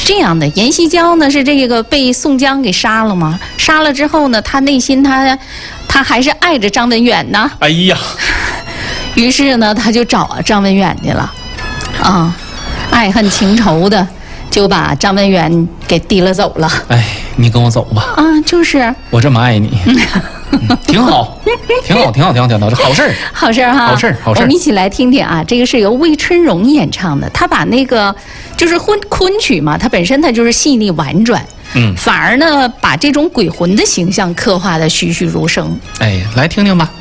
这样的，阎锡交呢是这个被宋江给杀了吗？杀了之后呢，他内心他还是爱着张文远呢。 哎呀， 于是呢，他就找张文远去了，啊，爱恨情仇的，就把张文远给提了走了。 哎，你跟我走吧。 啊，就是我这么爱你，挺好，挺好，挺好，挺好，挺好，这好事儿， 好事儿哈， 好事儿，好事儿。 我们一起来听听啊，这个是由魏春荣演唱的，他把那个就是昆曲嘛，它本身它就是细腻婉转，反而呢把这种鬼魂的形象刻画的栩栩如生。 哎，来听听吧。